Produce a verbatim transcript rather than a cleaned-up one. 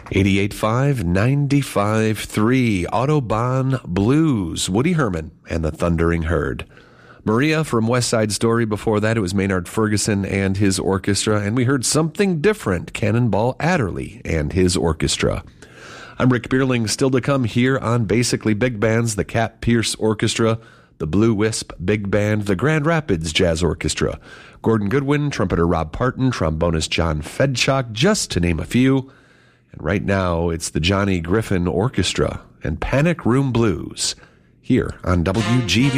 eighty-eight point five, ninety-five point three, Autobahn Blues, Woody Herman and the Thundering Herd. Maria from West Side Story. Before that, it was Maynard Ferguson and his orchestra, and we heard Something Different, Cannonball Adderley and his orchestra. I'm Rick Bierling, still to come here on Basically Big Bands, the Cap Pierce Orchestra, the Blue Wisp Big Band, the Grand Rapids Jazz Orchestra, Gordon Goodwin, trumpeter Rob Parton, trombonist John Fedchock, just to name a few. And right now, it's the Johnny Griffin Orchestra and Panic Room Blues here on W G V.